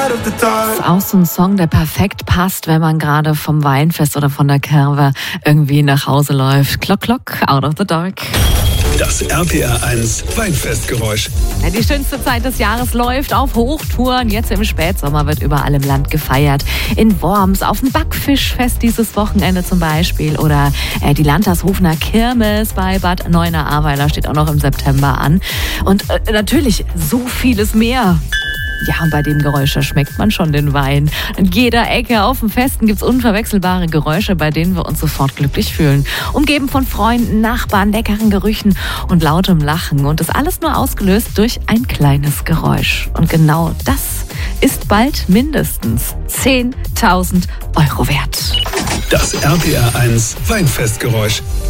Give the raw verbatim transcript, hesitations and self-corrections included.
ist auch so ein Song, der perfekt passt, wenn man gerade vom Weinfest oder von der Kerwe irgendwie nach Hause läuft. Klock, klock, out of the dark. Das R P R eins Weinfestgeräusch. Ja, die schönste Zeit des Jahres läuft auf Hochtouren. Jetzt im Spätsommer wird überall im Land gefeiert. In Worms auf dem Backfischfest dieses Wochenende zum Beispiel. Oder äh, die Landtagshofener Kirmes bei Bad Neuenahr-Ahrweiler steht auch noch im September an. Und äh, natürlich so vieles mehr. Ja, und bei dem Geräusche schmeckt man schon den Wein. An jeder Ecke auf dem Festen gibt's unverwechselbare Geräusche, bei denen wir uns sofort glücklich fühlen. Umgeben von Freunden, Nachbarn, leckeren Gerüchen und lautem Lachen. Und das alles nur ausgelöst durch ein kleines Geräusch. Und genau das ist bald mindestens zehntausend Euro wert. Das R P R eins Weinfestgeräusch.